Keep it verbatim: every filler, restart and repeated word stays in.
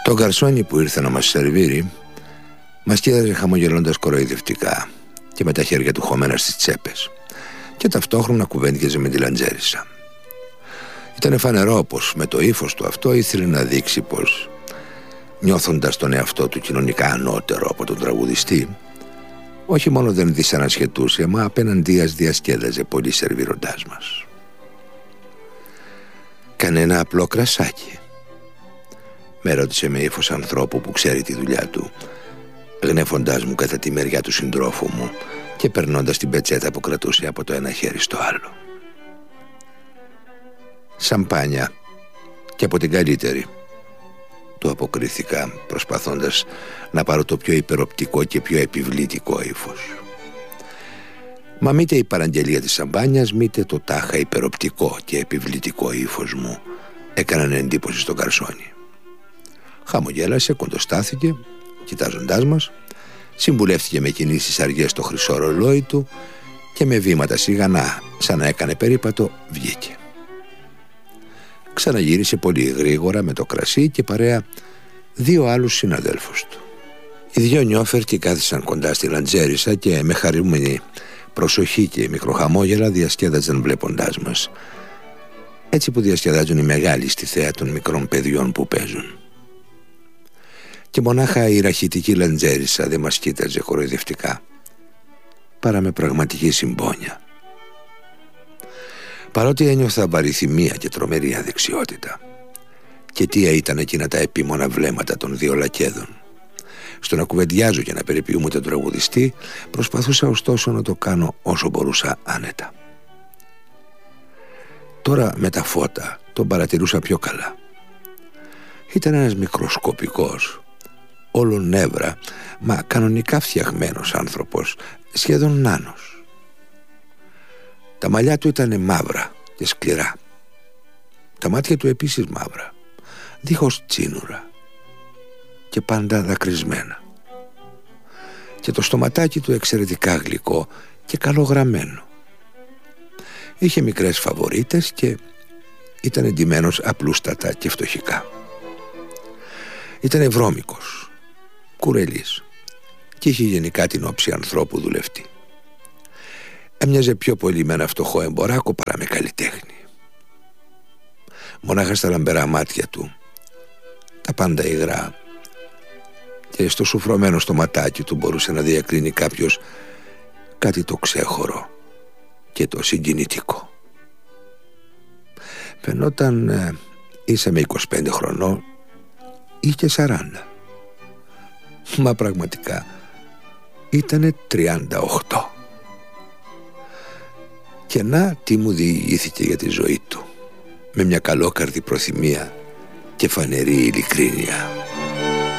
Το γκαρσόνι που ήρθε να μας σερβίρει μας κοίταζε χαμογελώντας κοροϊδευτικά και με τα χέρια του χωμένα στις τσέπες, και ταυτόχρονα κουβέντιαζε με τη λαντζέρισα. Ήταν φανερό πως με το ύφος του αυτό ήθελε να δείξει πως, νιώθοντας τον εαυτό του κοινωνικά ανώτερο από τον τραγουδιστή, όχι μόνο δεν δυσανασχετούσε, μα απέναντίας διασκέδαζε πολύ σερβίροντάς μας. «Κανένα απλό κρασάκι?» με ρώτησε με ύφος ανθρώπου που ξέρει τη δουλειά του, γνέφοντάς μου κατά τη μεριά του συντρόφου μου και περνώντας την πετσέτα που κρατούσε από το ένα χέρι στο άλλο. «Σαμπάνια, και από την καλύτερη», του αποκρίθηκα, προσπαθώντας να πάρω το πιο υπεροπτικό και πιο επιβλητικό ύφος. Μα μήτε η παραγγελία της σαμπάνιας, μήτε το τάχα υπεροπτικό και επιβλητικό ύφος μου έκαναν εντύπωση στο γκαρσόνι. Χαμογέλασε, κοντοστάθηκε, κοιτάζοντάς μας, συμβουλεύτηκε με κινήσεις αργές το χρυσό ρολόι του και με βήματα σιγανά, σαν να έκανε περίπατο, βγήκε. Ξαναγύρισε πολύ γρήγορα με το κρασί και παρέα δύο άλλους συναδέλφους του. Οι δυο νιόφερτοι κάθισαν κοντά στη λαντζέρισα και με χαρούμενη προσοχή και μικροχαμόγελα διασκέδαζαν βλέποντάς μας, έτσι που διασκεδάζουν οι μεγάλοι στη θέα των μικρών παιδιών που παίζουν. Και μονάχα η ραχητική λαντζέρισα δεν μας κοίταζε κοροϊδευτικά, παρά με πραγματική συμπόνια. Παρότι ένιωθα βαριθυμία και τρομερή αδεξιότητα, και τι ήταν εκείνα τα επίμονα βλέμματα των δύο λακέδων, στο να κουβεντιάζω και να περιποιούμε τον τραγουδιστή, προσπαθούσα ωστόσο να το κάνω όσο μπορούσα άνετα. Τώρα με τα φώτα τον παρατηρούσα πιο καλά. Ήταν ένας μικροσκοπικός, όλο νεύρα, μα κανονικά φτιαγμένος άνθρωπος, σχεδόν νάνος. Τα μαλλιά του ήταν μαύρα και σκληρά, τα μάτια του επίσης μαύρα, δίχως τσίνουρα και πάντα δακρυσμένα, και το στοματάκι του εξαιρετικά γλυκό και καλογραμμένο. Είχε μικρές φαβορίτες και ήταν εντυμένος απλούστατα και φτωχικά. Ήταν βρώμικος, κουρελής, και είχε γενικά την όψη ανθρώπου δουλευτή. Έμοιαζε πιο πολύ με ένα φτωχό εμποράκο παρά με καλλιτέχνη. Μονάχα στα λαμπερά μάτια του, τα πάντα υγρά, και στο σουφρωμένο στοματάκι του μπορούσε να διακρίνει κάποιος κάτι το ξέχωρο και το συγκινητικό. Φαινόταν ε, ίσα με είκοσι πέντε χρονών ή και σαράντα, μα πραγματικά ήτανε τριάντα οκτώ. Και να τι μου διηγήθηκε για τη ζωή του, με μια καλόκαρδη προθυμία και φανερή ειλικρίνεια.